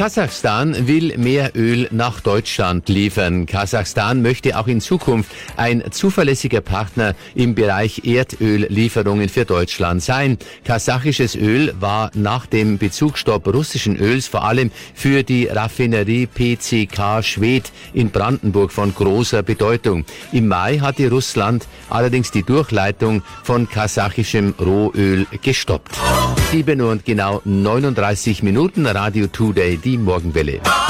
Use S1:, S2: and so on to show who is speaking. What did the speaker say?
S1: Kasachstan will mehr Öl nach Deutschland liefern. Kasachstan möchte auch in Zukunft ein zuverlässiger Partner im Bereich Erdöllieferungen für Deutschland sein. Kasachisches Öl war nach dem Bezugsstopp russischen Öls vor allem für die Raffinerie PCK Schwedt in Brandenburg von großer Bedeutung. Im Mai hatte Russland allerdings die Durchleitung von kasachischem Rohöl gestoppt. 7 Uhr und genau 39 Minuten, Radio Today, die Morgenwelle.